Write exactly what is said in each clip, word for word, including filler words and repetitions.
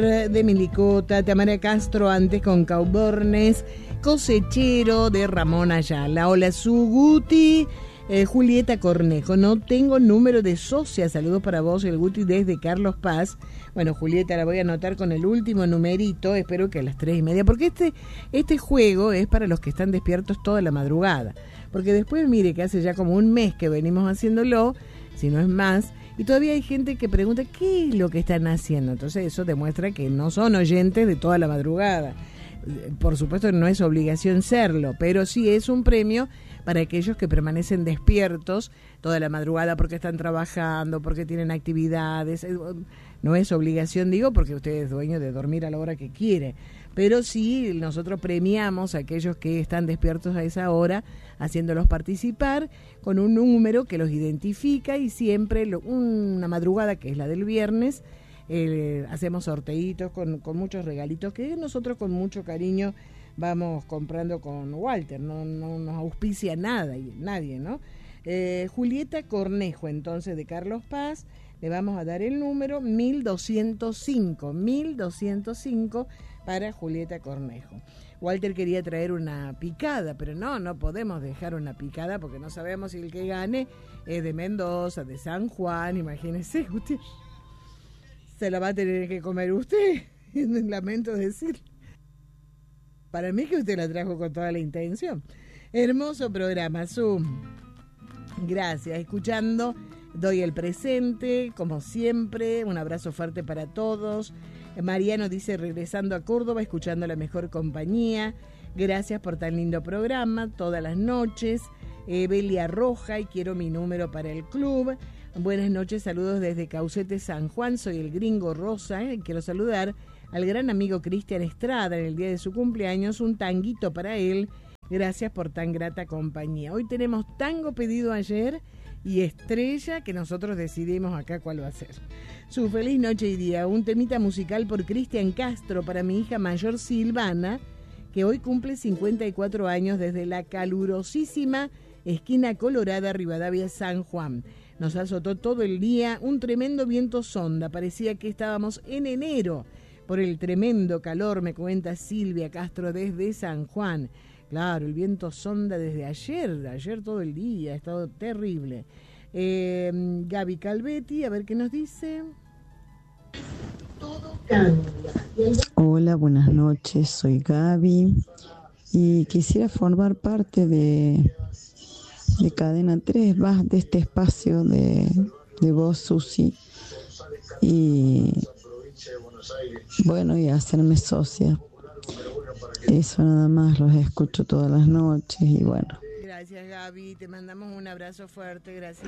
De Milicota, Tamara Castro antes con Caubornes, Cosechero de Ramón Ayala. Hola Suguti, eh, Julieta Cornejo, no tengo número de socia, saludos para vos, el Guti desde Carlos Paz. Bueno, Julieta, la voy a anotar con el último numerito, espero que a las tres y media, porque este, este juego es para los que están despiertos toda la madrugada, porque después mire que hace ya como un mes que venimos haciéndolo, si no es más, y todavía hay gente que pregunta qué es lo que están haciendo. Entonces eso demuestra que no son oyentes de toda la madrugada. Por supuesto no es obligación serlo, pero sí es un premio para aquellos que permanecen despiertos toda la madrugada porque están trabajando, porque tienen actividades. No es obligación, digo, porque usted es dueño de dormir a la hora que quiere. Pero sí, nosotros premiamos a aquellos que están despiertos a esa hora, haciéndolos participar con un número que los identifica, y siempre lo, una madrugada, que es la del viernes, eh, hacemos sorteitos con, con muchos regalitos que nosotros con mucho cariño vamos comprando con Walter. No, no nos auspicia nada, nadie, ¿no? Eh, Julieta Cornejo, entonces, de Carlos Paz, le vamos a dar el número mil doscientos cinco, mil doscientos cinco para Julieta Cornejo. Walter quería traer una picada, pero no, no podemos dejar una picada porque no sabemos si el que gane es de Mendoza, de San Juan, imagínese usted. Se la va a tener que comer usted, lamento decir. Para mí que usted la trajo con toda la intención. Hermoso programa, Zoom. Gracias, escuchando, doy el presente, como siempre, un abrazo fuerte para todos. Mariano dice, regresando a Córdoba, escuchando La Mejor Compañía, gracias por tan lindo programa, todas las noches. eh, Belia Roja, y quiero mi número para el club. Buenas noches, saludos desde Caucete, San Juan, soy el Gringo Rosa, eh, quiero saludar al gran amigo Cristian Estrada en el día de su cumpleaños, un tanguito para él, gracias por tan grata compañía. Hoy tenemos tango pedido ayer y estrella que nosotros decidimos acá cuál va a ser. Su feliz noche y día, un temita musical por Cristian Castro para mi hija mayor Silvana, que hoy cumple cincuenta y cuatro años desde la calurosísima esquina Colorada, Rivadavia, San Juan. Nos azotó todo el día un tremendo viento sonda, parecía que estábamos en enero por el tremendo calor, me cuenta Silvia Castro desde San Juan. Claro, el viento sonda desde ayer, ayer todo el día, ha estado terrible. Eh, Gaby Calvetti, a ver qué nos dice. Hola, buenas noches, soy Gaby y quisiera formar parte de, de Cadena tres, de este espacio de, de vos, Susi, y bueno, y hacerme socia. Eso nada más, los escucho todas las noches y bueno. Gracias, Gaby, te mandamos un abrazo fuerte, gracias.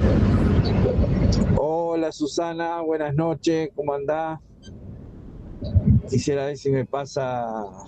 Hola Susana, buenas noches, ¿cómo andás? Quisiera ver si me pasa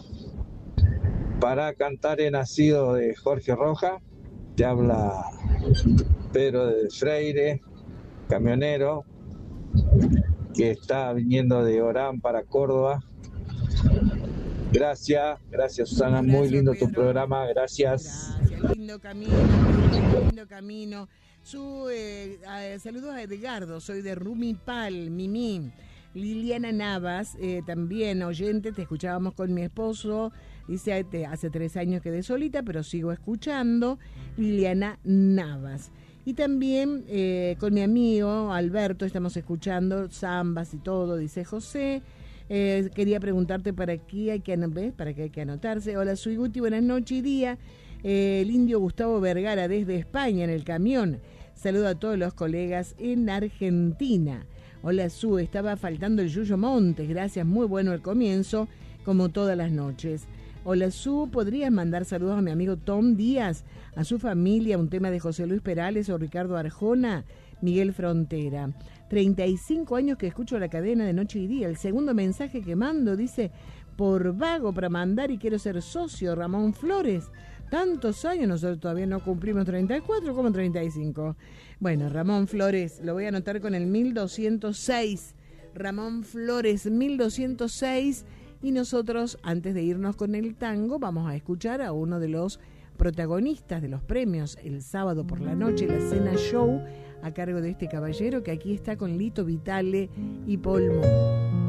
para cantar He nacido de Jorge Roja. Te habla Pedro de Freire, camionero, que está viniendo de Orán para Córdoba. Gracias, gracias Susana, muy lindo tu programa, gracias. Gracias, lindo camino, lindo camino. Su, eh, eh, saludos a Edgardo, soy de Rumipal, Mimí. Liliana Navas, eh, también oyente, te escuchábamos con mi esposo, dice, hace tres años quedé solita, pero sigo escuchando. Liliana Navas. Y también eh, con mi amigo Alberto estamos escuchando zambas y todo, dice José. Eh, quería preguntarte para qué hay que, ¿ves? Para qué hay que anotarse. Hola, soy Guti, buenas noches y día. Eh, el indio Gustavo Vergara desde España en el camión. Saludo a todos los colegas en Argentina. Hola, Su, estaba faltando el Yuyo Montes, gracias, muy bueno el comienzo, como todas las noches. Hola, Su, ¿podrías mandar saludos a mi amigo Tom Díaz, a su familia, un tema de José Luis Perales o Ricardo Arjona? Miguel Frontera. treinta y cinco años que escucho la cadena de noche y día. El segundo mensaje que mando dice, por vago para mandar y quiero ser socio, Ramón Flores. Tantos años, nosotros todavía no cumplimos treinta y cuatro, como treinta y cinco. Bueno, Ramón Flores, lo voy a anotar con el mil doscientos seis. Ramón Flores, mil doscientos seis. Y nosotros, antes de irnos con el tango, vamos a escuchar a uno de los protagonistas de los premios el sábado por la noche, la Cena Show, a cargo de este caballero que aquí está con Lito Vitale y Paul Moon.